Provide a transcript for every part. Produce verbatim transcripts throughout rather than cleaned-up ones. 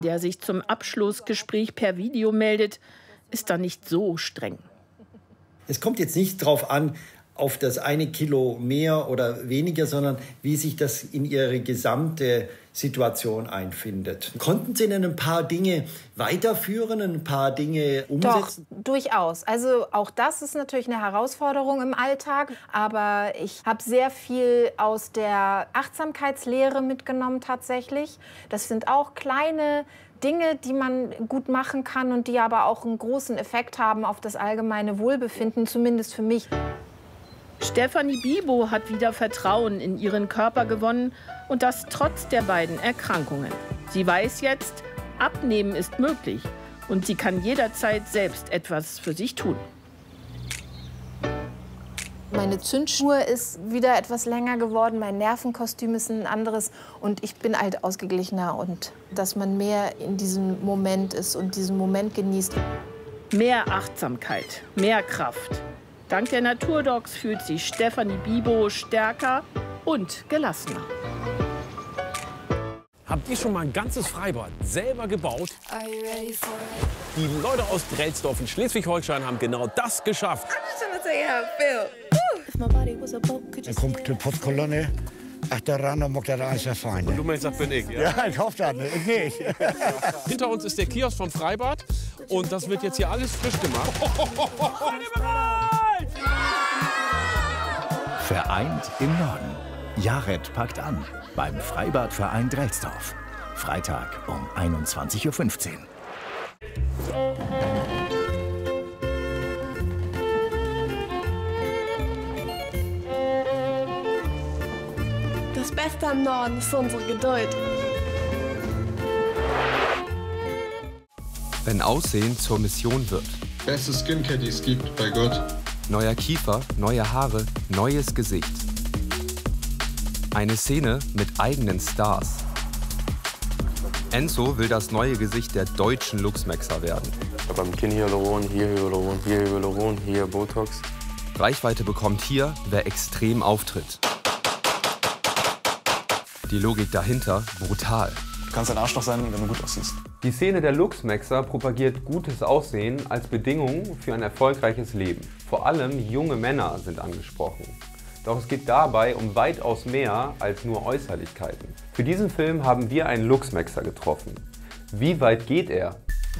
Der sich zum Abschlussgespräch per Video meldet, ist da nicht so streng. Es kommt jetzt nicht darauf an, auf das eine Kilo mehr oder weniger, sondern wie sich das in Ihre gesamte Situation einfindet. Konnten Sie denn ein paar Dinge weiterführen, ein paar Dinge umsetzen? Doch, durchaus. Also auch das ist natürlich eine Herausforderung im Alltag. Aber ich habe sehr viel aus der Achtsamkeitslehre mitgenommen tatsächlich. Das sind auch kleine Dinge, die man gut machen kann und die aber auch einen großen Effekt haben auf das allgemeine Wohlbefinden, zumindest für mich. Stefanie Bibo hat wieder Vertrauen in ihren Körper gewonnen und das trotz der beiden Erkrankungen. Sie weiß jetzt, abnehmen ist möglich und sie kann jederzeit selbst etwas für sich tun. Meine Zündschnur ist wieder etwas länger geworden, mein Nervenkostüm ist ein anderes und ich bin halt ausgeglichener und dass man mehr in diesem Moment ist und diesen Moment genießt. Mehr Achtsamkeit, mehr Kraft. Dank der Naturdocs fühlt sich Stefanie Bibo stärker und gelassener. Habt ihr schon mal ein ganzes Freibad selber gebaut? Die Leute aus Drelsdorf in Schleswig-Holstein haben genau das geschafft. Dann kommt die Putzkolonne. Ach, der Rand mag das alles sehr fein. Und du meinst, das bin ich, ja? Ja, ich hoffe das nicht. Ich nicht. Hinter uns ist der Kiosk vom Freibad und das wird jetzt hier alles frisch gemacht. Vereint im Norden. Jared packt an beim Freibadverein Drelsdorf. Freitag um einundzwanzig Uhr fünfzehn. Das Beste am Norden ist unsere Geduld. Wenn Aussehen zur Mission wird. Beste Skincare, die es gibt, bei Gott. Neuer Kiefer, neue Haare, neues Gesicht. Eine Szene mit eigenen Stars. Enzo will das neue Gesicht der deutschen Luxmaxer werden. Beim Kinn Hyaluron, hier Hyaluron, hier Hyaluron, hier Botox. Reichweite bekommt hier, wer extrem auftritt. Die Logik dahinter brutal. Du kannst ein Arschloch sein, wenn du gut aussiehst. Die Szene der Luxmaxer propagiert gutes Aussehen als Bedingung für ein erfolgreiches Leben. Vor allem junge Männer sind angesprochen. Doch es geht dabei um weitaus mehr als nur Äußerlichkeiten. Für diesen Film haben wir einen Luxmaxer getroffen. Wie weit geht er?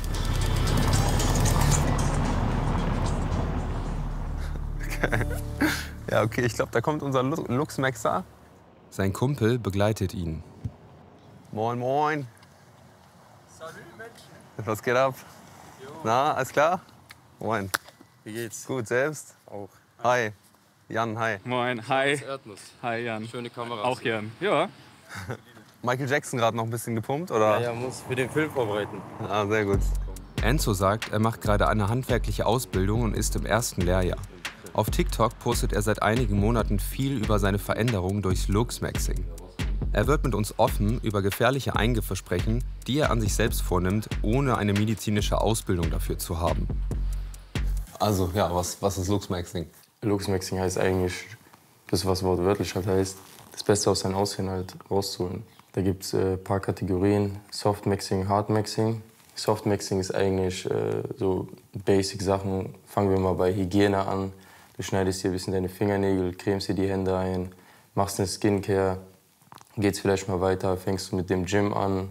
Ja, okay, ich glaube, da kommt unser Luxmaxer. Sein Kumpel begleitet ihn. Moin, moin. Salut, Mensch. Was geht ab? Jo. Na, alles klar? Moin. Wie geht's? Gut, selbst? Auch. Hi. Jan, hi. Moin, hi. Hi, Jan. Schöne Kamera. Auch Jan. Ja. Michael Jackson gerade noch ein bisschen gepumpt, oder? Ja, ja, muss für den Film vorbereiten. Ah, sehr gut. Enzo sagt, er macht gerade eine handwerkliche Ausbildung und ist im ersten Lehrjahr. Auf TikTok postet er seit einigen Monaten viel über seine Veränderungen durchs Luxmaxing. Er wird mit uns offen über gefährliche Eingriffe sprechen, die er an sich selbst vornimmt, ohne eine medizinische Ausbildung dafür zu haben. Also, ja, was, was ist Luxmaxing? Luxmaxing heißt eigentlich, das was wortwörtlich halt heißt, das Beste aus seinem Aussehen halt rauszuholen. Da gibt es ein äh, paar Kategorien, Softmaxing, Hardmaxing. Softmaxing ist eigentlich äh, so Basic-Sachen. Fangen wir mal bei Hygiene an. Du schneidest dir ein bisschen deine Fingernägel, cremst dir die Hände ein, machst eine Skincare, geht's vielleicht mal weiter, fängst du mit dem Gym an.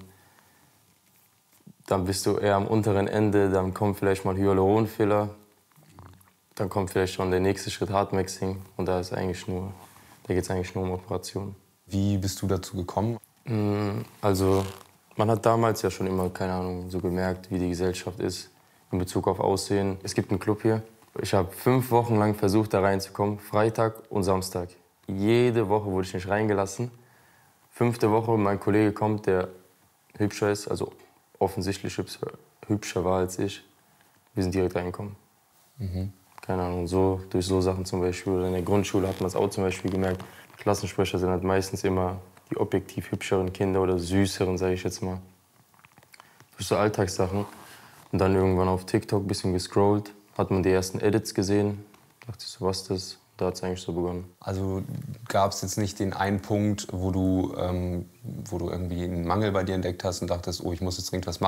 Dann bist du eher am unteren Ende, dann kommt vielleicht mal Hyaluronfiller. Dann kommt vielleicht schon der nächste Schritt Hardmaxing und da ist eigentlich nur, da geht's eigentlich nur um Operationen. Wie bist du dazu gekommen? Also man hat damals ja schon immer, keine Ahnung, so gemerkt, wie die Gesellschaft ist in Bezug auf Aussehen. Es gibt einen Club hier. Ich habe fünf Wochen lang versucht, da reinzukommen, Freitag und Samstag. Jede Woche wurde ich nicht reingelassen. Fünfte Woche, mein Kollege kommt, der hübscher ist, also offensichtlich hübscher, hübscher war als ich. Wir sind direkt reingekommen. Mhm. Keine Ahnung, so, durch so Sachen zum Beispiel. Oder in der Grundschule hat man es auch zum Beispiel gemerkt. Klassensprecher sind halt meistens immer die objektiv hübscheren Kinder oder süßeren, sage ich jetzt mal. Durch so Alltagssachen. Und dann irgendwann auf TikTok ein bisschen gescrollt, hat man die ersten Edits gesehen. Dachte ich so, was ist das? Da hat es eigentlich so begonnen. Also gab es jetzt nicht den einen Punkt, wo du, ähm, wo du irgendwie einen Mangel bei dir entdeckt hast und dachtest, oh, ich muss jetzt dringend was machen?